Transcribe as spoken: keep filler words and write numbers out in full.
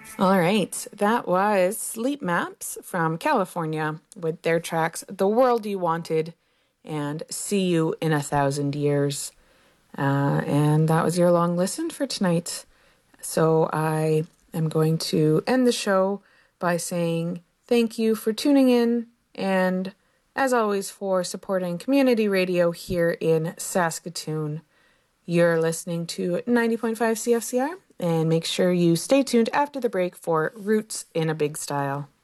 All right, that was Sleep Maps from California with their tracks The World You Wanted and See You in a Thousand Years. Uh, and that was your long listen for tonight. So I am going to end the show by saying thank you for tuning in and, as always, for supporting community radio here in Saskatoon. You're listening to ninety point five C F C R, and make sure you stay tuned after the break for Roots in a Big Style.